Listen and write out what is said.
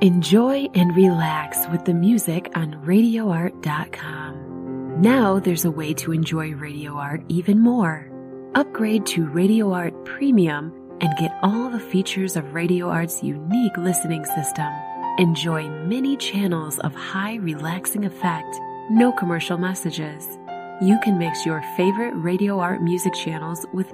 Enjoy and relax with the music on RadioArt.com. Now there's a way to enjoy Radio Art even more. Upgrade to Radio Art Premium and get all the features of Radio Art's unique listening system. Enjoy many channels of high relaxing effect, no commercial messages. You can mix your favorite Radio Art music channels with